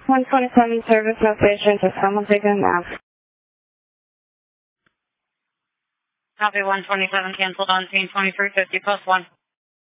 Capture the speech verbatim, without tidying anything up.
one twenty-seven service, no patients. Is someone taking a nap? Copy one twenty-seven, canceled on scene twenty-three fifty plus one.